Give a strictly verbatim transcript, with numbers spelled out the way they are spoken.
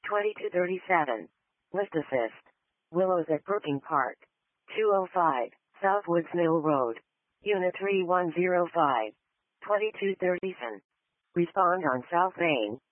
twenty-two thirty-seven. Lift assist. Willows at Brooking Park. two oh five, Southwoods Mill Road. Unit three one zero five. twenty-two thirty-seven. Respond on South Main.